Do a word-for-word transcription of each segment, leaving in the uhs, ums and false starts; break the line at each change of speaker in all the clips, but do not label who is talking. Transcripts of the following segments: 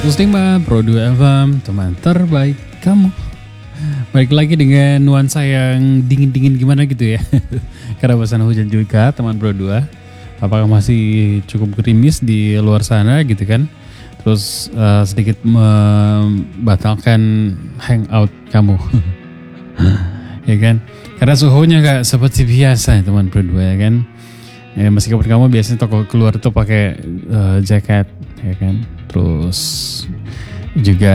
seratus lima Pro dua F M, teman terbaik kamu. Balik lagi dengan nuansa yang dingin-dingin gimana gitu ya. Karena bosan hujan juga teman Pro dua. Apakah masih cukup gerimis di luar sana gitu kan. Terus uh, sedikit membatalkan hangout kamu. Ya kan. Karena suhunya gak seperti biasa teman Pro dua ya kan. Ya, meskipun kamu biasanya toko keluar tuh pakai uh, jaket ya kan, terus juga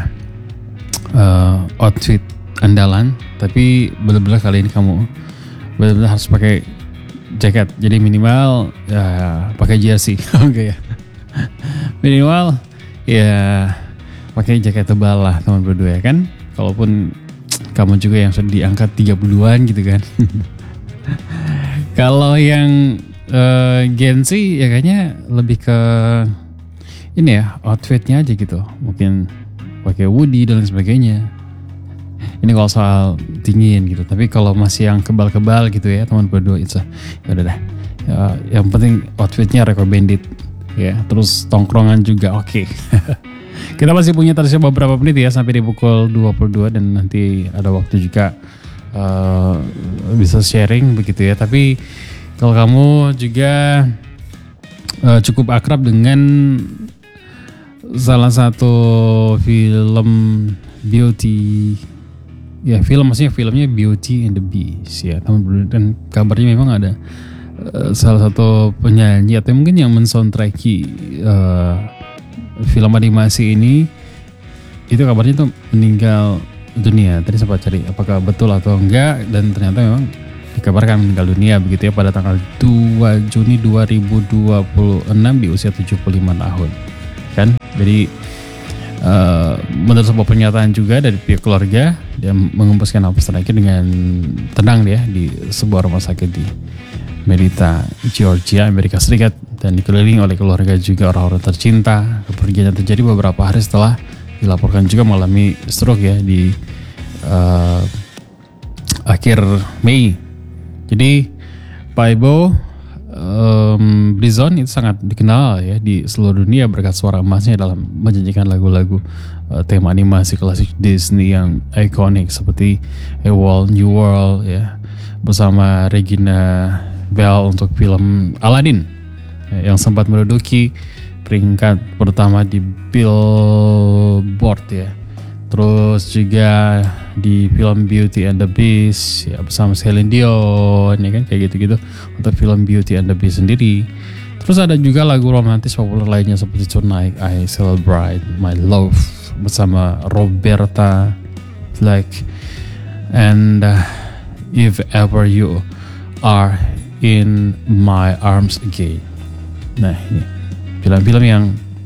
uh, outfit andalan, tapi benar-benar kali ini kamu benar-benar harus pakai jaket. Jadi minimal ya pakai jersey, oke ya. Minimal ya pakai jaket tebal lah teman berdua ya kan. Kalaupun kamu juga yang sudah diangkat tiga puluhan gitu kan. Kalau yang uh, Gen Z ya kayaknya lebih ke ini ya, outfitnya aja gitu. Mungkin pakai hoodie dan lain sebagainya. Ini kalau soal dingin gitu. Tapi kalau masih yang kebal-kebal gitu ya teman berdua itu ya udah dah. Ya, yang penting outfitnya recommended ya. Terus tongkrongan juga oke. Okay. Kita masih punya tersisa beberapa menit ya sampai di pukul dua puluh dua dan nanti ada waktu juga Uh, bisa sharing begitu ya. Tapi kalau kamu juga uh, cukup akrab dengan salah satu film Beauty ya, film maksudnya filmnya Beauty and the Beast ya teman, dan kabarnya memang ada uh, salah satu penyanyi atau mungkin yang mensoundtracki uh, film animasi ini itu kabarnya tuh meninggal dunia. Tadi sempat cari apakah betul atau enggak, dan ternyata memang dikabarkan meninggal dunia begitu ya pada tanggal dua Juni dua ribu dua puluh enam di usia tujuh puluh lima tahun kan. Jadi uh, menurut sebuah pernyataan juga dari pihak keluarga, dia mengembuskan nafas terakhir dengan tenang dia di sebuah rumah sakit di Merita, Georgia, Amerika Serikat, dan dikelilingi oleh keluarga juga orang-orang tercinta. Kepergiannya terjadi beberapa hari setelah dilaporkan juga mengalami stroke ya di uh, akhir Mei. Jadi Pak Ibo um, Brison itu sangat dikenal ya di seluruh dunia berkat suara emasnya dalam menyanyikan lagu-lagu uh, tema animasi klasik Disney yang ikonik seperti A Whole New World ya, bersama Regina Belle untuk film Aladdin ya, yang sempat menduduki peringkat pertama di Billboard ya. Terus juga di film Beauty and the Beast ya, bersama Celine Dion ya kan, kayak gitu-gitu untuk film Beauty and the Beast sendiri. Terus ada juga lagu romantis populer lainnya seperti Tonight I Celebrate My Love bersama Roberta Flack and uh, If Ever You Are in My Arms Again. Nah ini film-film yang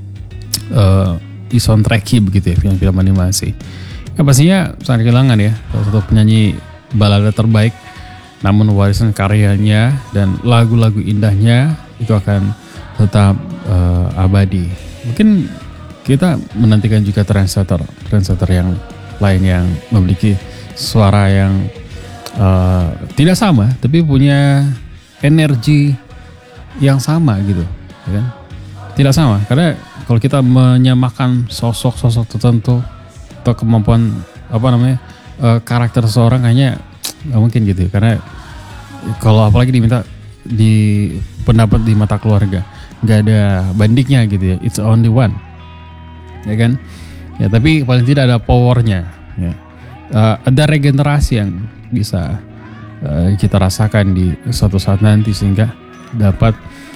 uh, di soundtracki begitu ya, film-film animasi. Ya pastinya sangat kehilangan ya salah satu penyanyi balada terbaik, namun warisan karyanya dan lagu-lagu indahnya itu akan tetap uh, abadi. Mungkin kita menantikan juga trendsetter, trendsetter yang lain yang memiliki suara yang uh, tidak sama, tapi punya energi yang sama gitu, ya kan? Tidak sama, karena kalau kita menyamakan sosok-sosok tertentu atau kemampuan apa namanya uh, karakter seseorang kayaknya nggak mungkin gitu, karena kalau apalagi diminta di pendapat di mata keluarga nggak ada bandingnya gitu ya, it's only one, ya kan? Ya tapi paling tidak ada powernya, ya. Uh, ada regenerasi yang bisa uh, kita rasakan di suatu saat nanti sehingga dapat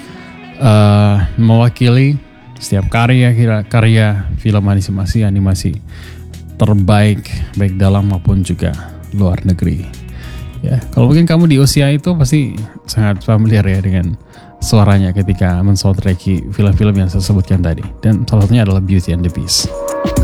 Uh, mewakili setiap karya karya film animasi animasi terbaik baik dalam maupun juga luar negeri. Ya, kalau mungkin kamu di usia itu pasti sangat familiar ya dengan suaranya ketika mensoundtracki film-film yang saya sebutkan tadi, dan salah satunya adalah Beauty and the Beast.